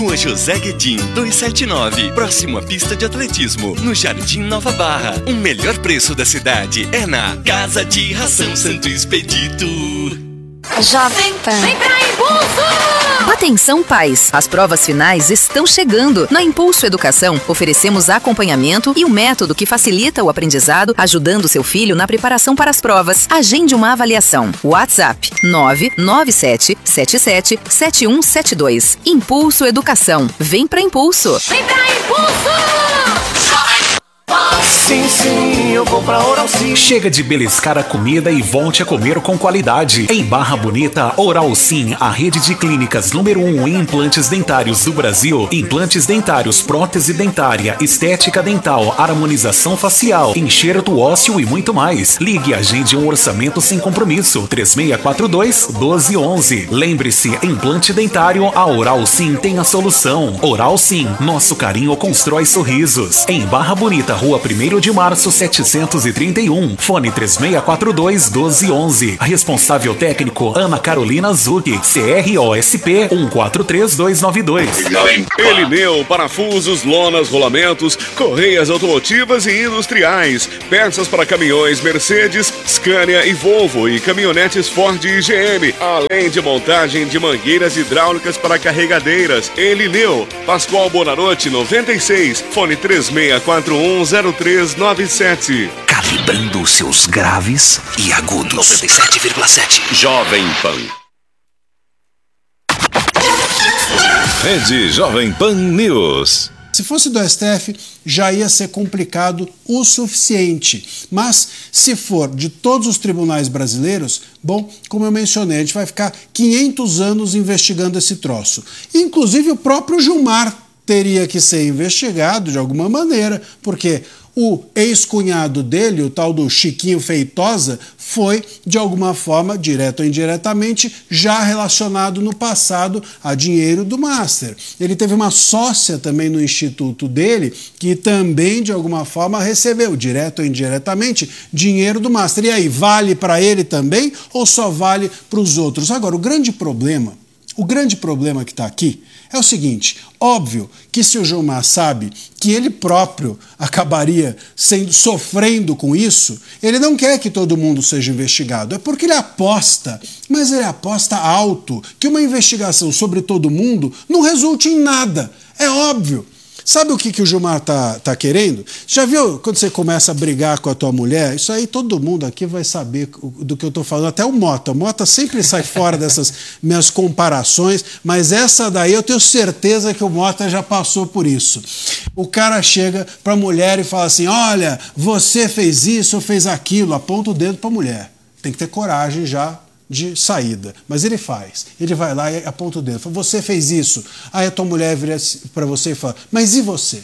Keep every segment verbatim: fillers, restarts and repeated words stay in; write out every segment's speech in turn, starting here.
Rua José Guedin, duzentos e setenta e nove, próximo à pista de atletismo, no Jardim Nova Barra. O melhor preço da cidade é na Casa de Ração Santo Expedito. Jovem Pan. Vem pra Impulso! Atenção, pais! As provas finais estão chegando. Na Impulso Educação, oferecemos acompanhamento e o método que facilita o aprendizado, ajudando seu filho na preparação para as provas. Agende uma avaliação. WhatsApp nove nove sete sete sete sete um sete dois. Impulso Educação. Vem pra Impulso! Vem pra Impulso! Sim, sim, eu vou pra Oral Sim. Chega de beliscar a comida e volte a comer com qualidade. Em Barra Bonita, Oral Sim, a rede de clínicas número um em implantes dentários do Brasil. Implantes dentários, prótese dentária, estética dental, harmonização facial, enxerto ósseo e muito mais. Ligue e agende um orçamento sem compromisso. três seis quatro dois, um dois um um. Lembre-se, implante dentário, a Oral Sim tem a solução. Oral Sim, nosso carinho constrói sorrisos. Em Barra Bonita, Rua primeiro de março, setecentos e trinta e um. Fone três seis quatro dois, um dois um um. Responsável técnico Ana Carolina Zucchi. C R O S P um quatro três dois nove dois. Elineu, parafusos, lonas, rolamentos, correias automotivas e industriais. Peças para caminhões Mercedes, Scania e Volvo e caminhonetes Ford e G M. Além de montagem de mangueiras hidráulicas para carregadeiras. Elineu, Pascoal Bonarotti noventa e seis. Fone três seis quatro um zero três nove sete. Calibrando seus graves e agudos. noventa e sete vírgula sete. Jovem Pan. Rede Jovem Pan News. Se fosse do S T F, já ia ser complicado o suficiente. Mas, se for de todos os tribunais brasileiros, bom, como eu mencionei, a gente vai ficar quinhentos anos investigando esse troço. Inclusive, o próprio Gilmar teria que ser investigado de alguma maneira, porque o ex-cunhado dele, o tal do Chiquinho Feitosa, foi, de alguma forma, direto ou indiretamente, já relacionado no passado a dinheiro do Master. Ele teve uma sócia também no instituto dele, que também, de alguma forma, recebeu, direto ou indiretamente, dinheiro do Master. E aí, vale para ele também ou só vale para os outros? Agora, o grande problema, o grande problema que está aqui é o seguinte: óbvio que se o Gilmar sabe que ele próprio acabaria sendo, sofrendo com isso, ele não quer que todo mundo seja investigado. É porque ele aposta, mas ele aposta alto, que uma investigação sobre todo mundo não resulte em nada. É óbvio. Sabe o que, que o Gilmar tá, tá querendo? Já viu quando você começa a brigar com a tua mulher? Isso aí todo mundo aqui vai saber do que eu tô falando. Até o Mota. O Mota sempre sai fora dessas minhas comparações, mas essa daí eu tenho certeza que o Mota já passou por isso. O cara chega pra mulher e fala assim: olha, você fez isso ou fez aquilo, aponta o dedo pra mulher. Tem que ter coragem já de saída, mas ele faz, ele vai lá e aponta o dedo, fala: você fez isso. Aí a tua mulher vira para você e fala: mas e você?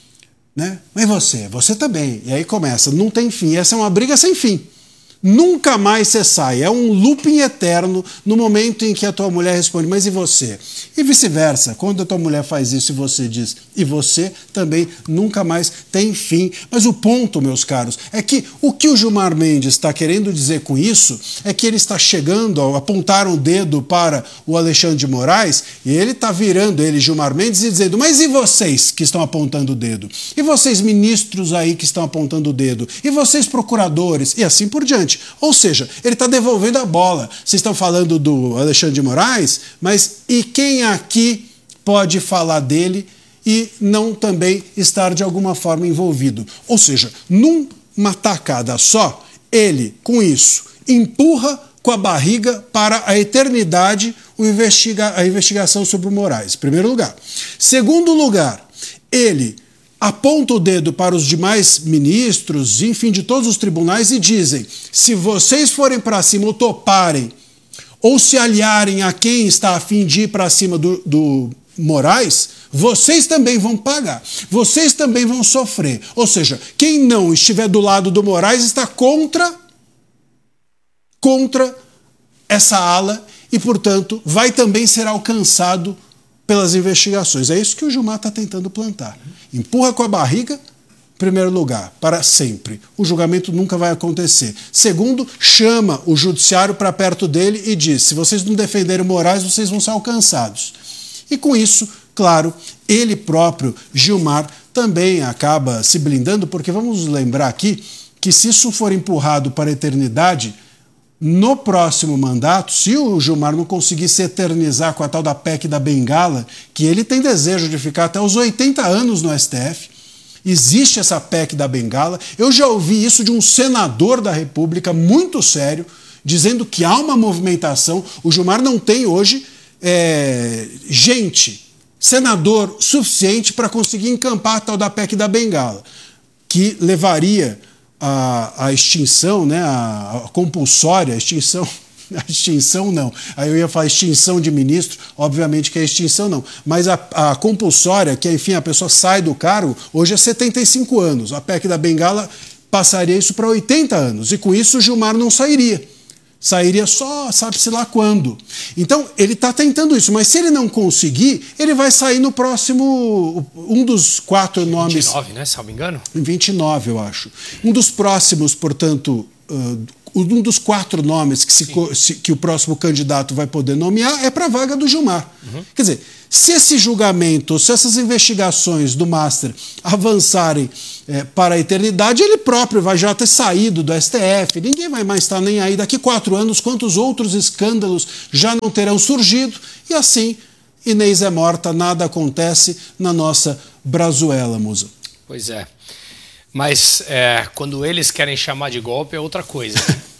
Né? Mas e você? Você também. E aí começa, não tem fim, essa é uma briga sem fim. Nunca mais você sai, é um looping eterno no momento em que a tua mulher responde: mas e você? E vice-versa, quando a tua mulher faz isso e você diz: e você, também nunca mais tem fim. Mas o ponto, meus caros, é que o que o Gilmar Mendes está querendo dizer com isso é que ele está chegando a apontar um dedo para o Alexandre de Moraes e ele está virando, ele, Gilmar Mendes, e dizendo: mas e vocês que estão apontando o dedo? E vocês ministros aí que estão apontando o dedo? E vocês procuradores? E assim por diante. Ou seja, ele está devolvendo a bola. Vocês estão falando do Alexandre de Moraes, mas e quem aqui pode falar dele e não também estar de alguma forma envolvido? Ou seja, numa tacada só, ele, com isso, empurra com a barriga para a eternidade o investiga- a investigação sobre o Moraes, em primeiro lugar. Segundo lugar, ele aponta o dedo para os demais ministros, enfim, de todos os tribunais e dizem: se vocês forem para cima ou toparem, ou se aliarem a quem está a fim de ir para cima do, do Moraes, vocês também vão pagar, vocês também vão sofrer. Ou seja, quem não estiver do lado do Moraes está contra, contra essa ala e, portanto, vai também ser alcançado pelas investigações. É isso que o Gilmar está tentando plantar. Empurra com a barriga, em primeiro lugar, para sempre. O julgamento nunca vai acontecer. Segundo, chama o judiciário para perto dele e diz: se vocês não defenderem o Moraes, vocês vão ser alcançados. E com isso, claro, ele próprio, Gilmar, também acaba se blindando, porque vamos lembrar aqui que se isso for empurrado para a eternidade, no próximo mandato, se o Gilmar não conseguir se eternizar com a tal da P E C da Bengala, que ele tem desejo de ficar até os oitenta anos no S T F, existe essa P E C da Bengala. Eu já ouvi isso de um senador da República, muito sério, dizendo que há uma movimentação. O Gilmar não tem hoje é, gente, senador suficiente para conseguir encampar a tal da P E C da Bengala, que levaria a, a extinção, né, a, a compulsória, a extinção, a extinção não, aí eu ia falar extinção de ministro, obviamente que é extinção não, mas a, a compulsória, que enfim a pessoa sai do cargo, hoje é setenta e cinco anos, a P E C da Bengala passaria isso para oitenta anos, e com isso o Gilmar não sairia. Sairia só, sabe-se lá quando. Então, ele está tentando isso, mas se ele não conseguir, ele vai sair no próximo, um dos quatro nomes... vinte e nove, né, se não me engano? Em vinte e nove, eu acho. Um dos próximos, portanto, uh, um dos quatro nomes que, se, se, que o próximo candidato vai poder nomear é para a vaga do Gilmar. Uhum. Quer dizer, se esse julgamento, se essas investigações do Master avançarem é, para a eternidade, ele próprio vai já ter saído do S T F, ninguém vai mais estar nem aí. Daqui quatro anos, quantos outros escândalos já não terão surgido? E assim, Inês é morta, nada acontece na nossa Brazuela, Musa. Pois é. Mas é, quando eles querem chamar de golpe é outra coisa.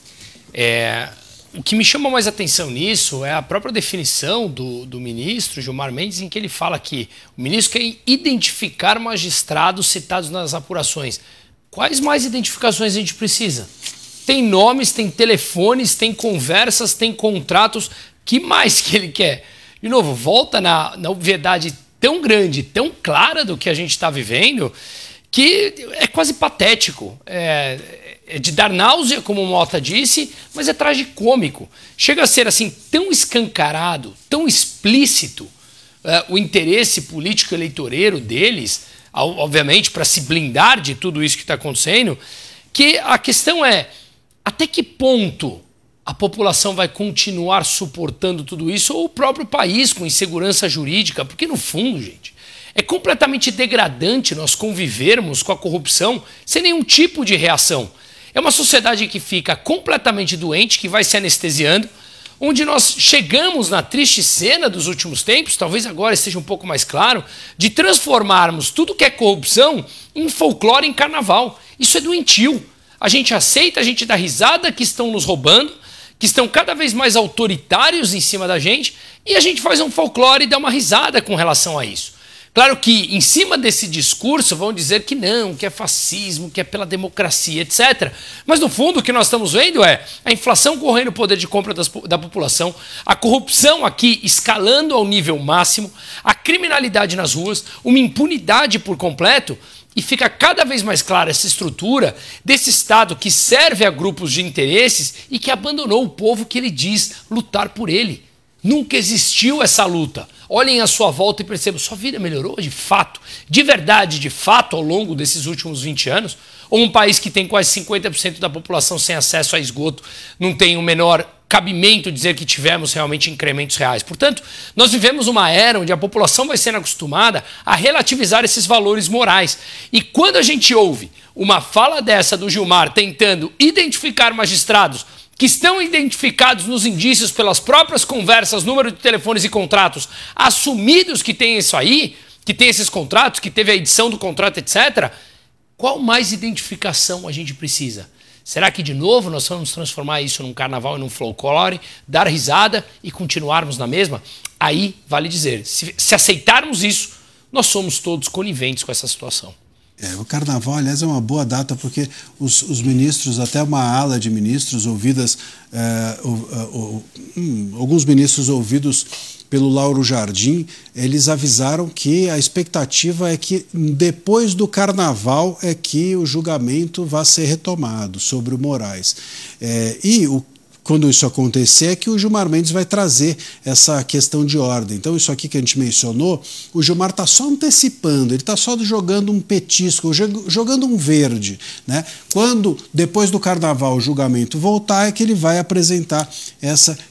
é, o que me chama mais atenção nisso é a própria definição do, do ministro Gilmar Mendes, em que ele fala que o ministro quer identificar magistrados citados nas apurações. Quais mais identificações a gente precisa? Tem nomes, tem telefones, tem conversas, tem contratos. Que mais que ele quer? De novo, volta na, na obviedade tão grande, tão clara do que a gente está vivendo, que é quase patético, é, é de dar náusea, como o Mota disse, mas é tragicômico. Chega a ser assim tão escancarado, tão explícito é, o interesse político eleitoreiro deles, obviamente para se blindar de tudo isso que está acontecendo, que a questão é até que ponto a população vai continuar suportando tudo isso, ou o próprio país com insegurança jurídica, porque no fundo, gente, é completamente degradante nós convivermos com a corrupção sem nenhum tipo de reação. É uma sociedade que fica completamente doente, que vai se anestesiando, onde nós chegamos na triste cena dos últimos tempos, talvez agora esteja um pouco mais claro, de transformarmos tudo que é corrupção em folclore, em carnaval. Isso é doentio. A gente aceita, a gente dá risada que estão nos roubando, que estão cada vez mais autoritários em cima da gente, e a gente faz um folclore e dá uma risada com relação a isso. Claro que, em cima desse discurso, vão dizer que não, que é fascismo, que é pela democracia, etcétera. Mas, no fundo, o que nós estamos vendo é a inflação correndo o poder de compra das, da população, a corrupção aqui escalando ao nível máximo, a criminalidade nas ruas, uma impunidade por completo, e fica cada vez mais clara essa estrutura desse Estado que serve a grupos de interesses e que abandonou o povo que ele diz lutar por ele. Nunca existiu essa luta. Olhem à sua volta e percebam, sua vida melhorou de fato, de verdade, de fato, ao longo desses últimos vinte anos? Ou um país que tem quase cinquenta por cento da população sem acesso a esgoto não tem o menor cabimento dizer que tivemos realmente incrementos reais? Portanto, nós vivemos uma era onde a população vai sendo acostumada a relativizar esses valores morais. E quando a gente ouve uma fala dessa do Gilmar tentando identificar magistrados que estão identificados nos indícios pelas próprias conversas, número de telefones e contratos, assumidos que tem isso aí, que tem esses contratos, que teve a edição do contrato, etcétera, qual mais identificação a gente precisa? Será que, de novo, nós vamos transformar isso num carnaval e num folclore, dar risada e continuarmos na mesma? Aí, vale dizer, se, se aceitarmos isso, nós somos todos coniventes com essa situação. É, o carnaval, aliás, é uma boa data porque os, os ministros, até uma ala de ministros ouvidas, é, o, o, hum, alguns ministros ouvidos pelo Lauro Jardim, eles avisaram que a expectativa é que depois do carnaval é que o julgamento vai ser retomado sobre o Moraes. É, e o Quando isso acontecer, é que o Gilmar Mendes vai trazer essa questão de ordem. Então, isso aqui que a gente mencionou, o Gilmar está só antecipando, ele está só jogando um petisco, jogando um verde, né? Quando, depois do carnaval, o julgamento voltar, é que ele vai apresentar essa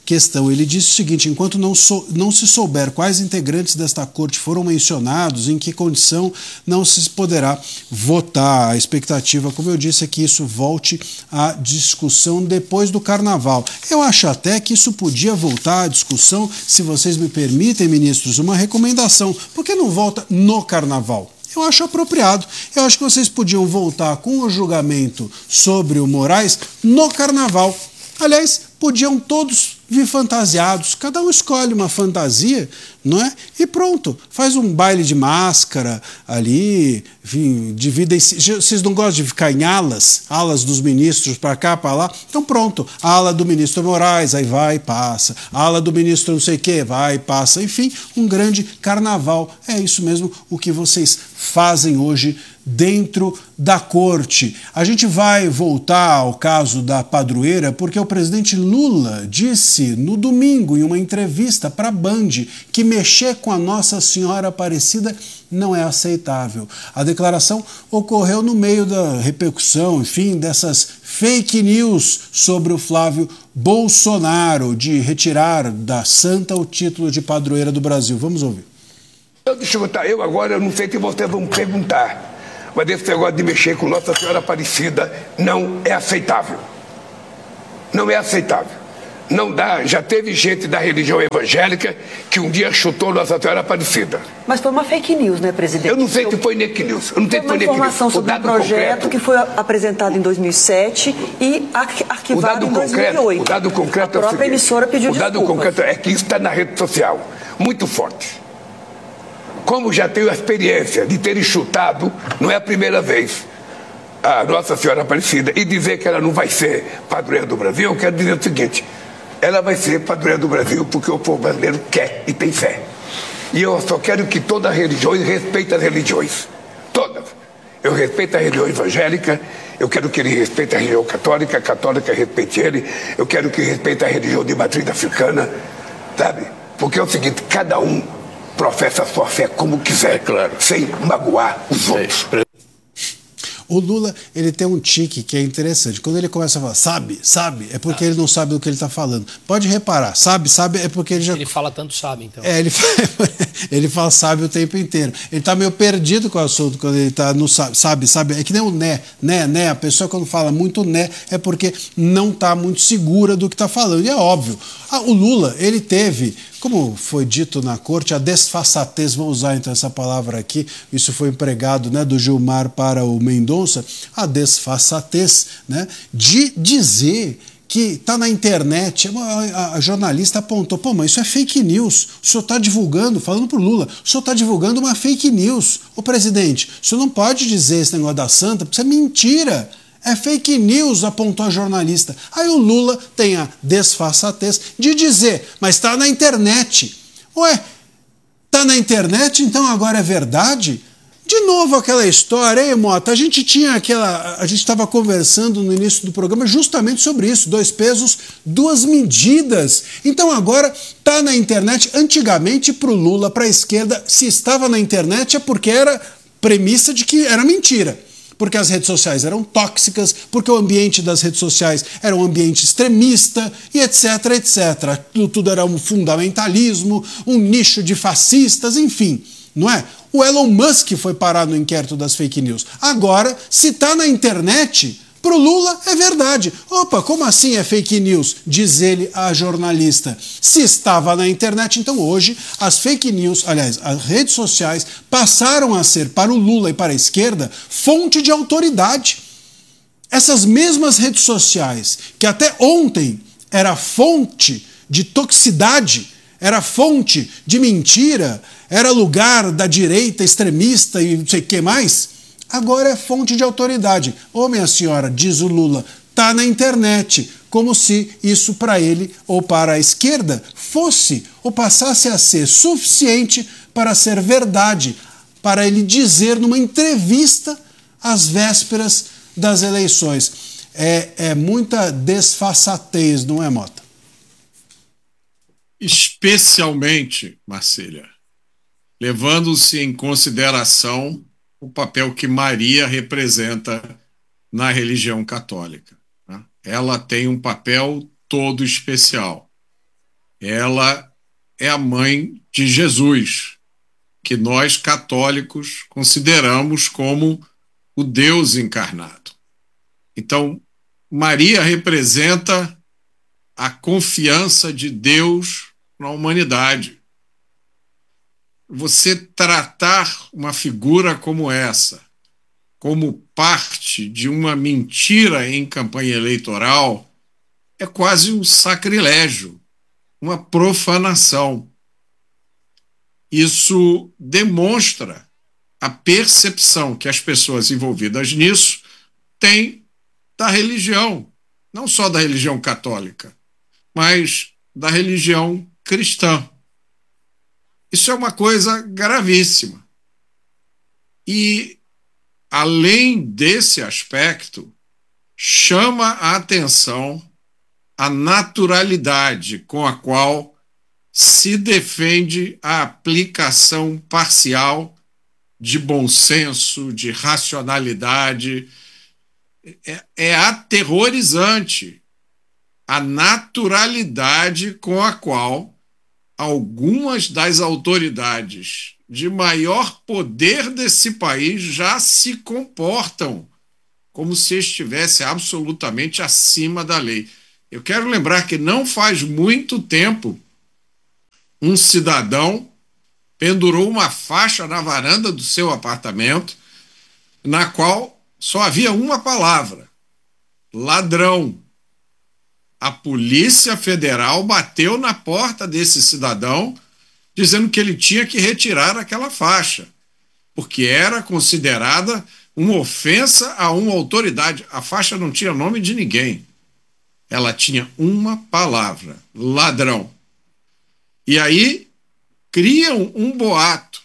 questão. Ele disse o seguinte: enquanto não, sou, não se souber quais integrantes desta corte foram mencionados, em que condição não se poderá votar. A expectativa, como eu disse, é que isso volte à discussão depois do Carnaval. Eu acho até que isso podia voltar à discussão, se vocês me permitem, ministros, uma recomendação. Por que não volta no Carnaval? Eu acho apropriado. Eu acho que vocês podiam voltar com o julgamento sobre o Moraes no Carnaval. Aliás, podiam todos vir fantasiados. Cada um escolhe uma fantasia, não é? E pronto. Faz um baile de máscara ali, enfim, dividem. Vocês não gostam de ficar em alas? Alas dos ministros para cá, para lá? Então pronto. A ala do ministro Moraes, aí vai e passa. A ala do ministro não sei o quê, vai e passa. Enfim, um grande carnaval. É isso mesmo o que vocês fazem hoje dentro da corte. A gente vai voltar ao caso da padroeira porque o presidente Lula disse no domingo, em uma entrevista para a Band, que mexer com a Nossa Senhora Aparecida não é aceitável. A declaração ocorreu no meio da repercussão, enfim, dessas fake news sobre o Flávio Bolsonaro, de retirar da santa o título de padroeira do Brasil. Vamos ouvir. Eu, deixa eu botar, eu agora, eu não sei se vocês vão perguntar, mas esse negócio de mexer com Nossa Senhora Aparecida não é aceitável. Não é aceitável. Não dá, já teve gente da religião evangélica que um dia chutou Nossa Senhora Aparecida. Mas foi uma fake news, né, presidente? Eu não sei se foi fake news. Eu não sei se foi uma informação sobre um projeto concreto, que foi apresentado em dois mil e sete e arquivado em dois mil e oito. O dado concreto a própria é o seguinte, emissora pediu o dado desculpas. concreto é que isso está na rede social, muito forte. Como já tenho a experiência de ter chutado, não é a primeira vez, a Nossa Senhora Aparecida, e dizer que ela não vai ser padroeira do Brasil, eu quero dizer o seguinte: ela vai ser padroeira do Brasil porque o povo brasileiro quer e tem fé. E eu só quero que todas as religiões respeitem as religiões. Todas. Eu respeito a religião evangélica, eu quero que ele respeite a religião católica, a católica respeite ele, eu quero que respeite a religião de matriz africana, sabe? Porque é o seguinte, cada um professa a sua fé como quiser, é claro, sem magoar os outros. O Lula, ele tem um tique que é interessante. Quando ele começa a falar, sabe, sabe, é porque ah. ele não sabe do que ele está falando. Pode reparar, sabe, sabe, é porque ele já... Ele fala tanto sabe, então. É, ele fala, ele fala sabe o tempo inteiro. Ele está meio perdido com o assunto quando ele está no sabe, sabe, sabe. É que nem o né, né, né. A pessoa quando fala muito né, é porque não está muito segura do que está falando. E é óbvio. Ah, o Lula, ele teve... Como foi dito na corte, a desfaçatez, vou usar então essa palavra aqui, isso foi empregado, né, do Gilmar para o Mendonça, a desfaçatez, né, de dizer que está na internet. A, a jornalista apontou, pô, mas isso é fake news, o senhor está divulgando, falando para o Lula, o senhor está divulgando uma fake news. Ô presidente, o senhor não pode dizer esse negócio da santa, porque isso é mentira. É fake news, apontou a jornalista. Aí o Lula tem a desfaçatez de dizer, mas está na internet. Ué, está na internet, então agora é verdade? De novo aquela história, hein, Mota? A gente tinha aquela... A gente estava conversando no início do programa justamente sobre isso. Dois pesos, duas medidas. Então agora está na internet. Antigamente, para o Lula, para a esquerda, se estava na internet é porque era premissa de que era mentira. Porque as redes sociais eram tóxicas, porque o ambiente das redes sociais era um ambiente extremista, e etc, etcétera. Tudo, tudo era um fundamentalismo, um nicho de fascistas, enfim, não é? O Elon Musk foi parar no inquérito das fake news. Agora, se está na internet, para o Lula é verdade. Opa, como assim é fake news? Diz ele a jornalista. Se estava na internet, então hoje as fake news, aliás, as redes sociais passaram a ser para o Lula e para a esquerda fonte de autoridade. Essas mesmas redes sociais, que até ontem era fonte de toxicidade, era fonte de mentira, era lugar da direita extremista e não sei o que mais, agora é fonte de autoridade. Ô, minha senhora, diz o Lula, tá na internet, como se isso para ele ou para a esquerda fosse ou passasse a ser suficiente para ser verdade, para ele dizer numa entrevista às vésperas das eleições. É, é muita desfaçatez, não é, Mota? Especialmente, Marcília, levando-se em consideração o papel que Maria representa na religião católica, né? Ela tem um papel todo especial. ela é a mãe de Jesus, que nós católicos consideramos como o Deus encarnado. Então, Maria representa a confiança de Deus na humanidade. Você tratar uma figura como essa, como parte de uma mentira em campanha eleitoral, é quase um sacrilégio, uma profanação. Isso demonstra a percepção que as pessoas envolvidas nisso têm da religião, não só da religião católica, mas da religião cristã. Isso é uma coisa gravíssima. E, além desse aspecto, chama a atenção a naturalidade com a qual se defende a aplicação parcial de bom senso, de racionalidade. É, é aterrorizante a naturalidade com a qual algumas das autoridades de maior poder desse país já se comportam como se estivesse absolutamente acima da lei. Eu quero lembrar que não faz muito tempo um cidadão pendurou uma faixa na varanda do seu apartamento na qual só havia uma palavra: ladrão. A Polícia Federal bateu na porta desse cidadão dizendo que ele tinha que retirar aquela faixa, porque era considerada uma ofensa a uma autoridade. A faixa não tinha nome de ninguém. Ela tinha uma palavra: ladrão. E aí criam um boato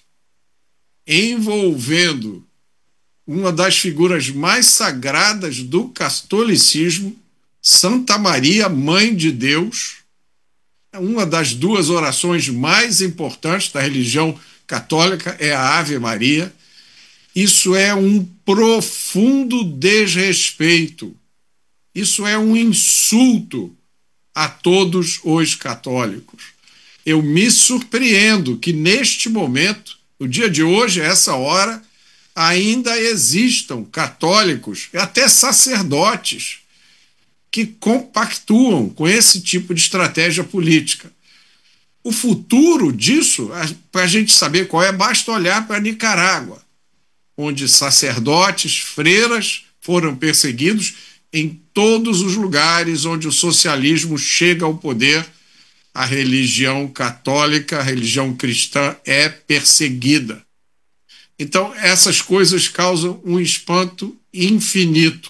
envolvendo uma das figuras mais sagradas do catolicismo, Santa Maria, Mãe de Deus, uma das duas orações mais importantes da religião católica é a Ave Maria. Isso é um profundo desrespeito, isso é um insulto a todos os católicos. Eu me surpreendo que neste momento, no dia de hoje, a essa hora, ainda existam católicos e até sacerdotes que compactuam com esse tipo de estratégia política. O futuro disso, para a gente saber qual é, basta olhar para a Nicarágua, onde sacerdotes, freiras foram perseguidos. Em todos os lugares onde o socialismo chega ao poder, a religião católica, a religião cristã é perseguida. Então, essas coisas causam um espanto infinito.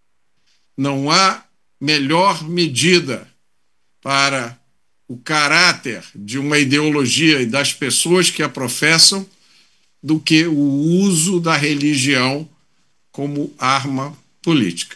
Não há melhor medida para o caráter de uma ideologia e das pessoas que a professam do que o uso da religião como arma política.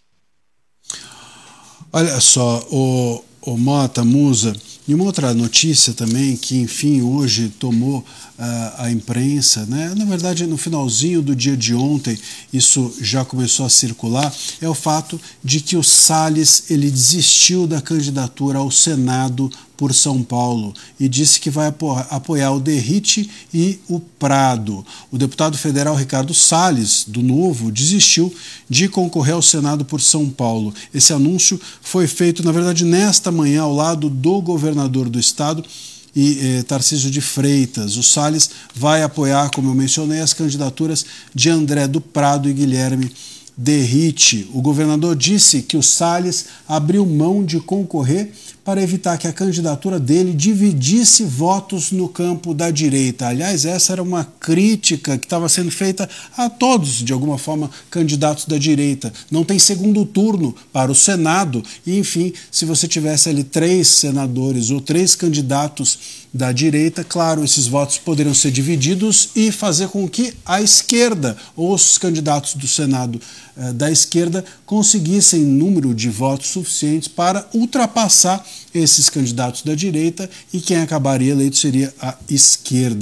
Olha só, o, o Mota, Musa, e uma outra notícia também que, enfim, hoje tomou uh, a imprensa, né? Na verdade, no finalzinho do dia de ontem, isso já começou a circular, é o fato de que o Salles ele desistiu da candidatura ao Senado por São Paulo e disse que vai apo apoiar o Derrite e o Prado. O deputado federal Ricardo Salles, do Novo, desistiu de concorrer ao Senado por São Paulo. Esse anúncio foi feito, na verdade, nesta manhã, ao lado do governador do estado, e eh, Tarcísio de Freitas. O Salles vai apoiar, como eu mencionei, as candidaturas de André do Prado e Guilherme Derrite. O governador disse que o Salles abriu mão de concorrer para evitar que a candidatura dele dividisse votos no campo da direita. Aliás, essa era uma crítica que estava sendo feita a todos, de alguma forma, candidatos da direita. Não tem segundo turno para o Senado e, enfim, se você tivesse ali três senadores ou três candidatos da direita, claro, esses votos poderiam ser divididos e fazer com que a esquerda ou os candidatos do Senado eh, da esquerda conseguissem número de votos suficientes para ultrapassar esses candidatos da direita e quem acabaria eleito seria a esquerda.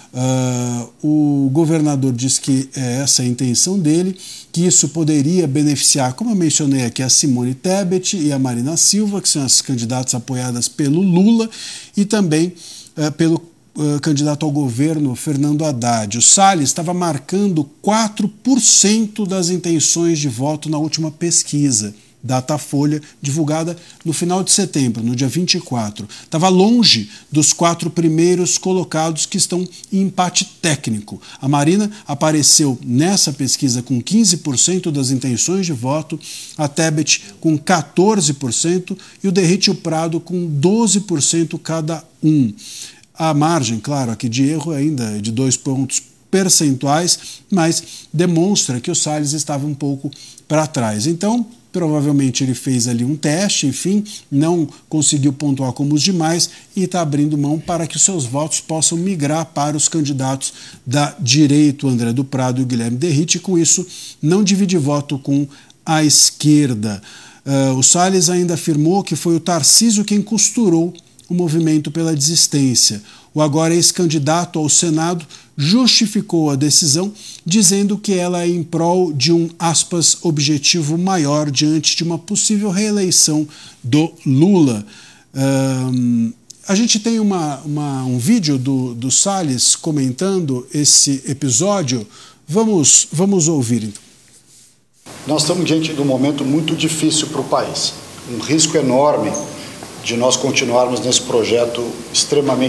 Uh, o governador diz que é essa a intenção dele, que isso poderia beneficiar, como eu mencionei aqui, a Simone Tebet e a Marina Silva, que são as candidatas apoiadas pelo Lula, e também uh, pelo uh, candidato ao governo, Fernando Haddad. O Salles estava marcando quatro por cento das intenções de voto na última pesquisa Datafolha, divulgada no final de setembro, no dia vinte e quatro. Estava longe dos quatro primeiros colocados, que estão em empate técnico. A Marina apareceu nessa pesquisa com quinze por cento das intenções de voto, a Tebet com quatorze por cento e o Derrite e o Prado com doze por cento cada um. A margem, claro, aqui de erro ainda é de dois pontos percentuais, mas demonstra que o Salles estava um pouco para trás. Então, provavelmente ele fez ali um teste, enfim, não conseguiu pontuar como os demais e está abrindo mão para que os seus votos possam migrar para os candidatos da direita, o André do Prado e o Guilherme Derrite, e com isso não divide voto com a esquerda. Uh, o Salles ainda afirmou que foi o Tarcísio quem costurou o movimento pela desistência. O agora ex-candidato ao Senado justificou a decisão, dizendo que ela é em prol de um, aspas, objetivo maior diante de uma possível reeleição do Lula. Um, a gente tem uma, uma, um vídeo do, do Salles comentando esse episódio. Vamos, vamos ouvir, então. Nós estamos diante de um momento muito difícil para o país. Um risco enorme de nós continuarmos nesse projeto extremamente